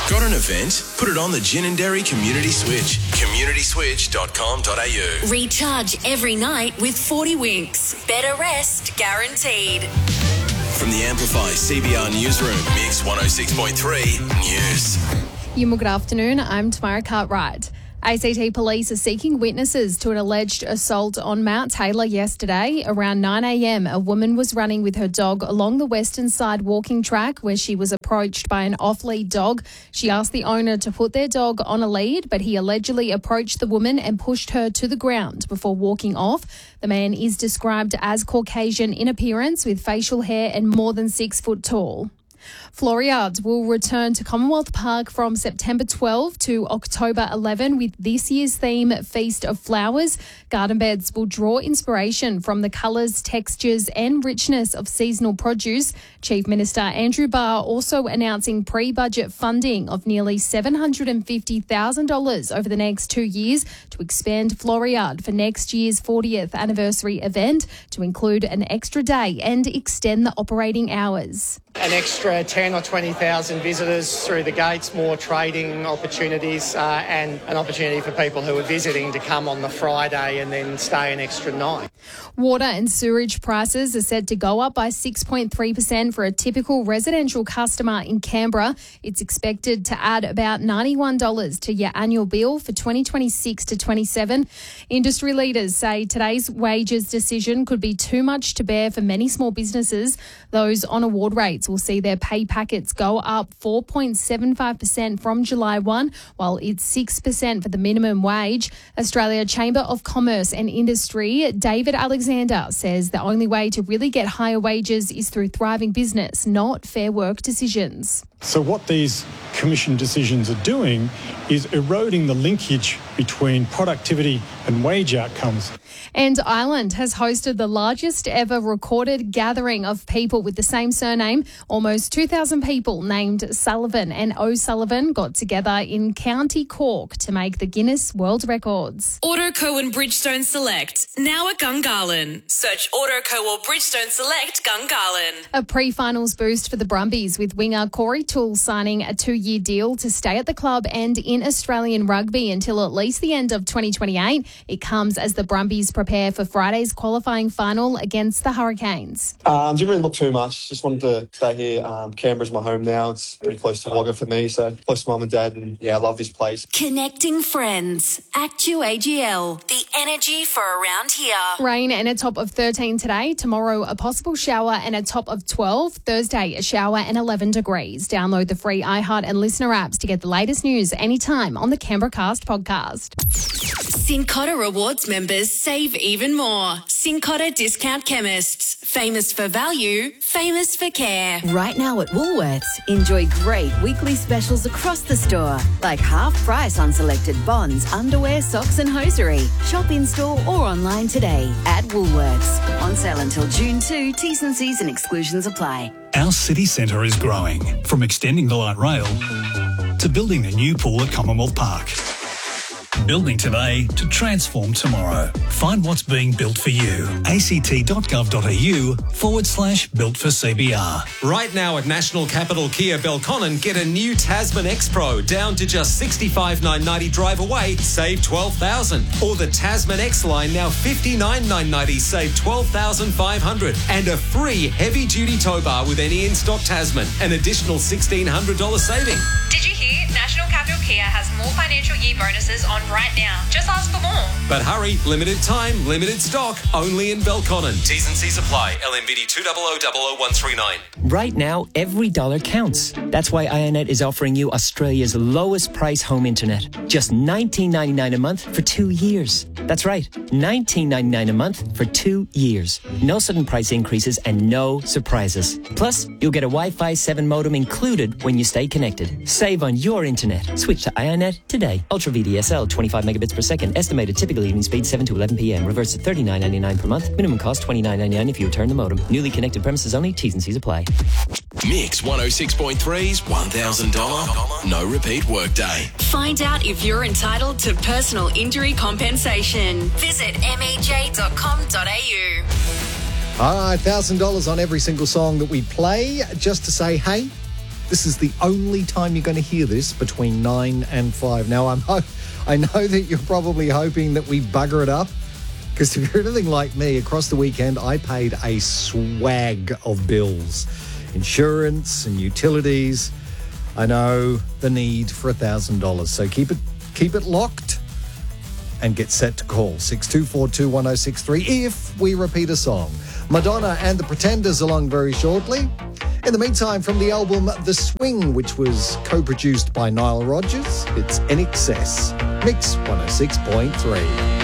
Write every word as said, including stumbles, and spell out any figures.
Got an event? Put it on the Gin and Dairy Community Switch. community switch dot com dot a u. Recharge every night with forty winks. Better rest guaranteed. From the Amplify C B R Newsroom, Mix one oh six point three News. You good afternoon. I'm Tamara Cartwright. A C T Police are seeking witnesses to an alleged assault on Mount Taylor yesterday. Around nine a.m, a woman was running with her dog along the western side walking track where she was approached by an off-lead dog. She asked the owner to put their dog on a lead, but he allegedly approached the woman and pushed her to the ground before walking off. The man is described as Caucasian in appearance with facial hair and more than six foot tall. Floriades will return to Commonwealth Park from September twelfth to October eleventh with this year's theme, Feast of Flowers. Garden beds will draw inspiration from the colours, textures and richness of seasonal produce. Chief Minister Andrew Barr also announcing pre-budget funding of nearly seven hundred fifty thousand dollars over the next two years to expand Floriade for next year's fortieth anniversary event to include an extra day and extend the operating hours. An extra ten or twenty thousand visitors through the gates, more trading opportunities uh, and an opportunity for people who are visiting to come on the Friday and then stay an extra night. Water and sewerage prices are said to go up by six point three percent for a typical residential customer in Canberra. It's expected to add about ninety-one dollars to your annual bill for twenty twenty-six to twenty-seven. Industry leaders say today's wages decision could be too much to bear for many small businesses. Those on award rates will see their pay packets go up four point seven five percent from July first, while it's six percent for the minimum wage. Australia Chamber of Commerce and Industry, David Alexander, says the only way to really get higher wages is through thriving business, not fair work decisions. So what these commission decisions are doing is eroding the linkage between productivity and wage outcomes. And Ireland has hosted the largest ever recorded gathering of people with the same surname. Almost two thousand people named Sullivan and O'Sullivan got together in County Cork to make the Guinness World Records. Autoco and Bridgestone Select, now at Gungahlin. Search Autoco or Bridgestone Select Gungahlin. A pre-finals boost for the Brumbies with winger Corey Toole signing a two-year deal to stay at the club and in Australian rugby until at least the end of twenty twenty-eight. It comes as the Brumbies prepare for Friday's qualifying final against the Hurricanes. Um, didn't really look too much. Just wanted to stay here. Um, Canberra's my home now. It's pretty close to Wagga for me, so close to mum and dad. And yeah, I love this place. Connecting friends. Actu A G L. The energy for around here. Rain and a top of thirteen today. Tomorrow, a possible shower and a top of twelve. Thursday, a shower and eleven degrees. Download the free iHeart and Listener apps to get the latest news anytime on the Canberra Cast podcast. Cincotta Rewards members save even more. Cincotta Discount Chemists. Famous for value, famous for care. Right now at Woolworths, enjoy great weekly specials across the store, like half price on selected bonds, underwear, socks and hosiery. Shop in store or online today at Woolworths. On sale until June second, T's and C's and exclusions apply. Our city centre is growing, from extending the light rail to building the new pool at Commonwealth Park. Building today to transform tomorrow. Find what's being built for you. act.gov.au forward slash built for C B R. Right now at National Capital Kia Belconnen, get a new Tasman X Pro down to just sixty-five thousand nine hundred ninety drive away, save twelve thousand dollars. Or the Tasman X line now fifty-nine thousand nine hundred ninety, save twelve thousand five hundred dollars. And a free heavy-duty tow bar with any in-stock Tasman, an additional sixteen hundred dollars saving. Did you hear? National Capital Kia has more financial year bonuses on right now. Just ask for more. But hurry, limited time, limited stock, only in Belconnen. T's and C's apply. L M B D two zero zero zero zero one three nine. Right now, every dollar counts. That's why iiNet is offering you Australia's lowest price home internet. Just nineteen ninety-nine a month for two years. That's right, nineteen ninety-nine a month for two years. No sudden price increases and no surprises. Plus, you'll get a Wi-Fi seven modem included when you stay connected. Save on your internet. Switch to iiNet today. Ultra V D S L, twenty-five megabits per second. Estimated typical evening speed seven to eleven p.m. Reverse at thirty-nine ninety-nine per month. Minimum cost twenty-nine ninety-nine if you return the modem. Newly connected premises only. T's and C's apply. Mix one oh six point three's one thousand dollars no repeat workday. Find out if you're entitled to personal injury compensation. Visit m e j dot com dot a u. All right, one thousand dollars on every single song that we play. Just to say, hey, This is the only time you're going to hear this between nine and five. Now, I'm ho- I know that you're probably hoping that we bugger it up, because if you're anything like me, across the weekend, I paid a swag of bills. Insurance and utilities. I know the need for one thousand dollars. So keep it keep it locked and get set to call six two four two, one oh six three if we repeat a song. Madonna and the Pretenders along very shortly. In the meantime, from the album The Swing, which was co-produced by Nile Rodgers, it's In Excess, Mix one oh six point three.